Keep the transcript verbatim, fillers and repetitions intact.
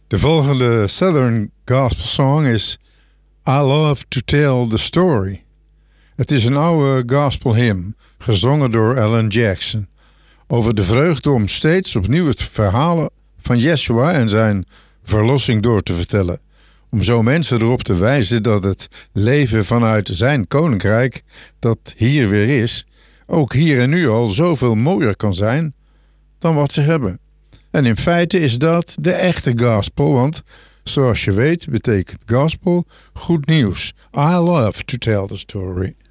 De volgende Southern Gospel Song is I Love to Tell the Story. Het is een oude gospel hymn, gezongen door Alan Jackson, over de vreugde om steeds opnieuw het verhaal van Yeshua en zijn verlossing door te vertellen. Om zo mensen erop te wijzen dat het leven vanuit zijn koninkrijk, dat hier weer is, ook hier en nu al zoveel mooier kan zijn dan wat ze hebben. En in feite is dat de echte gospel, want zoals je weet betekent gospel goed nieuws. I love to tell the story.